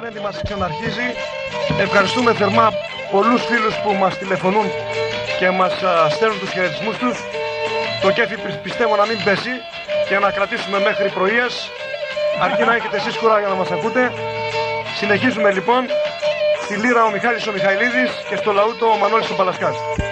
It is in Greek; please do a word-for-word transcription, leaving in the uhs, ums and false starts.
Πέμπτη μας ξαναρχίζει. Ευχαριστούμε θερμά πολλούς φίλους που μας τηλεφωνούν και μας α, στέλνουν τους χαιρετισμούς τους. Το κέφι πιστεύω να μην πέσει και να κρατήσουμε μέχρι πρωίας, αρκεί να έχετε εσείς κουράγιο να μας ακούτε. Συνεχίζουμε λοιπόν στη λύρα ο Μιχάλης ο Μιχαηλίδης και στο λαούτο ο Μανώλης ο Παλασκάς.